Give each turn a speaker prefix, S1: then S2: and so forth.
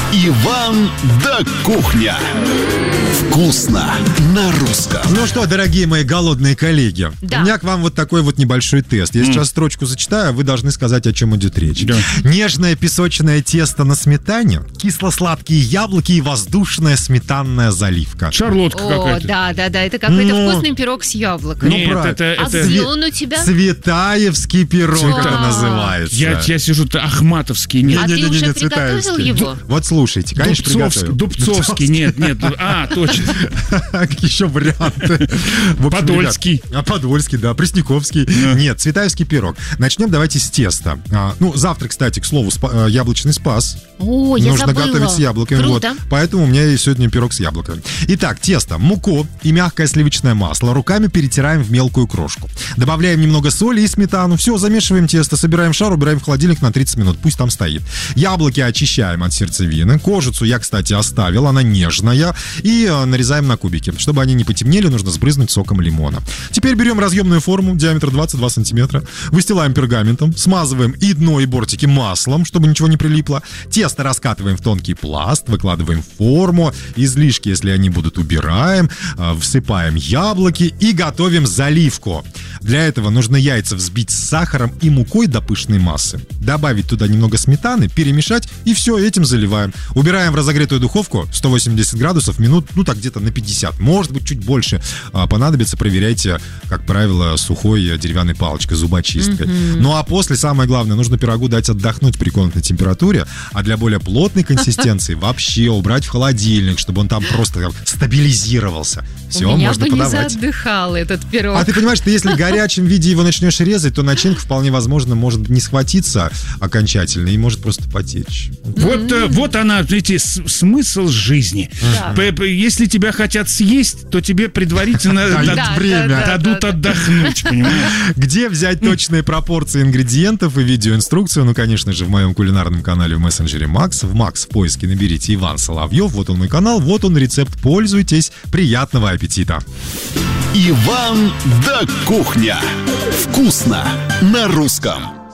S1: Иван да кухня. Вкусно на русском.
S2: Ну что, дорогие мои голодные коллеги,
S3: Да.
S2: у меня к вам вот такой вот небольшой тест. Я сейчас строчку зачитаю, а вы должны сказать, о чем идет речь.
S4: Да.
S2: Нежное песочное тесто на сметане, кисло-сладкие яблоки и воздушная сметанная заливка.
S4: Шарлотка
S3: О,
S4: какая-то.
S3: да, это какой-то
S2: Ну.
S3: вкусный пирог с яблоком.
S4: Нет,
S2: правильно.
S4: это...
S3: А он у тебя?
S2: Цветаевский пирог это
S3: Цвета-
S2: называется.
S4: Я сижу, Ахматовский, нет.
S3: А ты
S2: Не-не-не,
S3: уже
S2: Цветаевский.
S3: приготовил его?
S2: Вот слушайте, конечно,
S4: Дубцовский,
S2: приготовил.
S4: Дубцовский, нет. Точно.
S2: Какие еще варианты? В общем,
S4: Подольский.
S2: ребят, Подольский, да, Пресняковский. Нет, Цветаевский пирог. Начнем давайте с теста. Завтра, кстати, к слову, яблочный спас.
S3: О, я
S2: Нужно
S3: забыла.
S2: готовить с яблоками.
S3: Круто.
S2: Вот. Поэтому у меня есть сегодня пирог с яблоками. Итак, тесто, муку и мягкое сливочное масло руками перетираем в мелкую крошку. Добавляем немного соли и сметану. Все, замешиваем тесто, собираем в шар, убираем в холодильник на 30 минут. Пусть там стоит. Яблоки очищаем от сердцевины. Кожицу я, кстати, оставил. Она нежная. И нарезаем на кубики. Чтобы они не потемнели, нужно сбрызнуть соком лимона. Теперь берем разъемную форму, диаметр 22 сантиметра. Выстилаем пергаментом. Смазываем и дно, и бортики маслом, чтобы ничего не прилипло. Тесто раскатываем в тонкий пласт, выкладываем в форму, излишки, если они будут, убираем, всыпаем яблоки и готовим заливку. Для этого нужно яйца взбить с сахаром и мукой до пышной массы. Добавить туда немного сметаны, перемешать и все, этим заливаем. Убираем в разогретую духовку 180 градусов минут, так где-то на 50, может быть чуть больше. Понадобится, проверяйте, как правило, сухой деревянной палочкой, зубочисткой. Ну а после, самое главное, нужно пирогу дать отдохнуть при комнатной температуре, а для более плотной консистенции вообще убрать в холодильник, чтобы он там просто стабилизировался. Все,
S3: У меня
S2: можно
S3: бы не
S2: подавать.
S3: заотдыхал этот пирог.
S2: А ты понимаешь, что если в горячем виде его начнешь резать, то начинка вполне возможно может не схватиться окончательно и может просто потечь.
S4: Вот она, видите, смысл жизни. Если тебя хотят съесть, то тебе предварительно дадут отдохнуть, понимаешь?
S2: Где взять точные пропорции ингредиентов и видеоинструкцию? Конечно же, в моем кулинарном канале в мессенджере Макс. В Макс в поиске наберите Иван Соловьев. Вот он мой канал, вот он рецепт. Пользуйтесь. Приятного аппетита.
S1: Иван да кухня. Вкусно на русском.